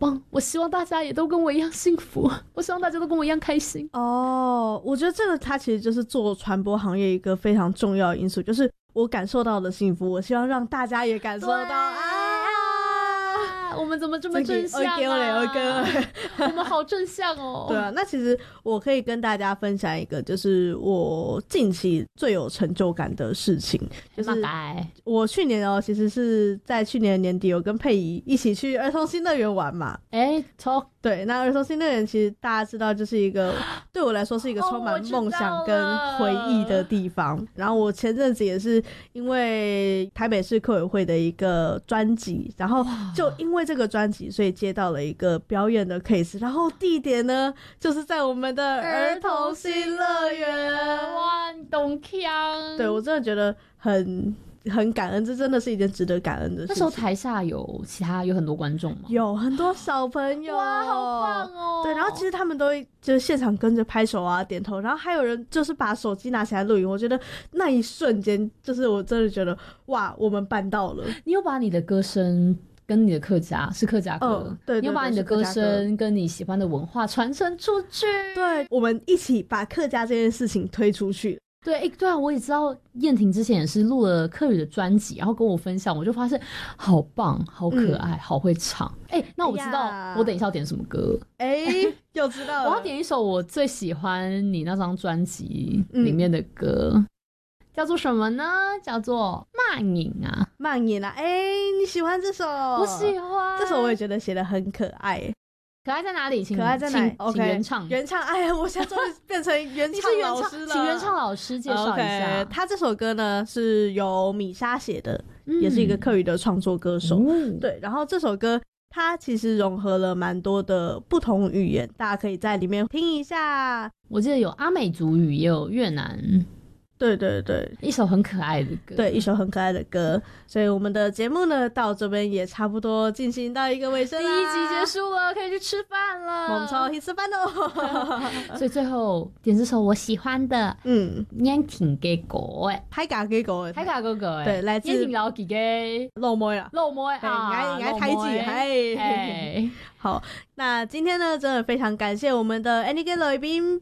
棒，我希望大家也都跟我一样幸福，我希望大家都跟我一样开心。 我觉得这个它其实就是做传播行业一个非常重要的因素，就是我感受到的幸福，我希望让大家也感受到我们怎么这么正向我们好正向哦。 对啊，那其实我可以跟大家分享一个，就是我近期最有成就感的事情，就是我去年其实是在去年年底有跟佩仪一起去儿童新乐园玩嘛。对，那儿童新乐园其实大家知道就是一个对我来说是一个充满梦想跟回忆的地方。然后我前阵子也是因为台北市客委会的一个专辑，然后就因为这个专辑所以接到了一个表演的 case， 然后地点呢就是在我们的儿童新乐园。 哇，你懂腔。 对，我真的觉得很感恩，这真的是一件值得感恩的事情。 那时候台下有很多观众吗？ 有很多小朋友。 哇，好棒哦。 对，然后其实他们都会就是现场跟着拍手啊点头，然后还有人就是把手机拿起来录影。我觉得那一瞬间就是我真的觉得哇，我们办到了。 你有把你的歌声跟你的客家歌， 对， 你有把你的歌声跟你喜欢的文化传承出去。 对，我们一起把客家这件事情推出去。 对，对啊，我也知道燕婷之前也是录了客语的专辑，然后跟我分享，我就发现好棒，好可爱，好会唱。那我知道我等一下要点什么歌。 又知道了。 我要点一首我最喜欢你那张专辑里面的歌。叫做什么呢？叫做慢影啊。 慢影啊。你喜欢这首？ 我喜欢这首，我也觉得写得很可爱。 可爱在哪里？ 可爱在哪里？ 请原唱。 我现在终于变成原唱老师了。 请原唱老师介绍一下。 他这首歌呢是由米莎写的，也是一个客语的创作歌手。对，然后这首歌它其实融合了蛮多的不同语言，大家可以在里面听一下。 我记得有阿美族语，也有越南。 对对对， 一首很可爱的歌。 对，一首很可爱的歌。所以我们的节目呢到这边也差不多进行到一个尾声啦。 第一集结束了，可以去吃饭了。 我们超去吃饭咯。 所以最后点这首我喜欢的燕婷嘅歌诶， 海家嘅歌诶， 海家嘅歌诶， 对，来自燕婷老吉嘅老妹啦， 老妹啊， 应该台语。好，那今天呢真的非常感谢我们的 Annie 嘅來賓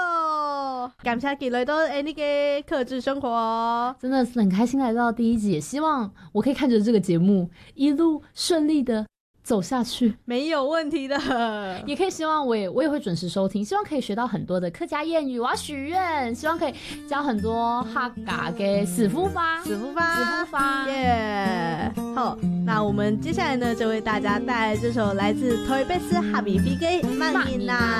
Lingo， 感謝佢來到 Annie 嘅客製生活， 真的是很開心來到第一集，也希望我可以看着這個節目一路順利的走下去， 沒有問題的。 也可以希望我也會準時收聽，希望可以學到很多的客家諺語。我要許願，希望可以教很多客家嘅死夫吧， 耶！好，那我們接下來呢就為大家帶來這首來自台北市哈比飛嘅慢影啦。